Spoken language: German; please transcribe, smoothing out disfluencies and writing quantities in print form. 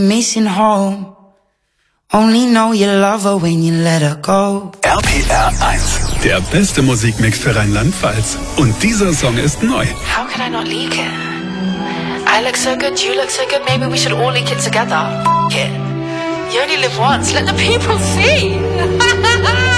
Missing home. Only know you love her when you let her go. RPR 1, der beste Musikmix für Rheinland-Pfalz. Und dieser Song ist neu. How can I not leak it? I look so good, you look so good, maybe we should all leak it together. F*** it. You only live once, let the people see.